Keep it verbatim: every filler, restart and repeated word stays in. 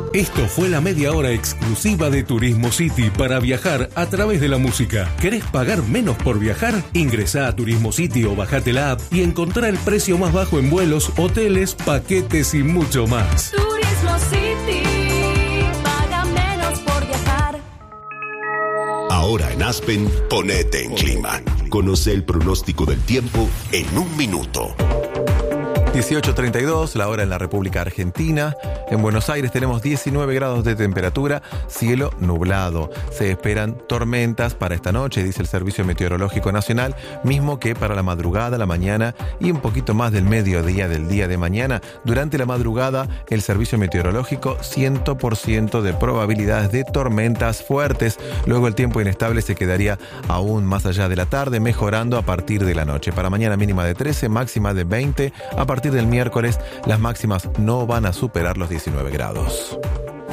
Esto fue la media hora exclusiva de Turismo City para viajar a través de la música. ¿Querés pagar menos por viajar? Ingresá a Turismo City o bajate la app y encontrá el precio más bajo en vuelos, hoteles, paquetes y mucho más. Turismo City, paga menos por viajar. Ahora en Aspen, ponete en clima. Conoce el pronóstico del tiempo en un minuto. dieciocho treinta y dos, la hora en la República Argentina. En Buenos Aires tenemos diecinueve grados de temperatura, cielo nublado. Se esperan tormentas para esta noche, dice el Servicio Meteorológico Nacional, mismo que para la madrugada, la mañana y un poquito más del mediodía del día de mañana. Durante la madrugada, el Servicio Meteorológico, cien por ciento de probabilidades de tormentas fuertes. Luego el tiempo inestable se quedaría aún más allá de la tarde, mejorando a partir de la noche. Para mañana mínima de trece, máxima de veinte. A partir del miércoles, las máximas no van a superar los diecinueve grados.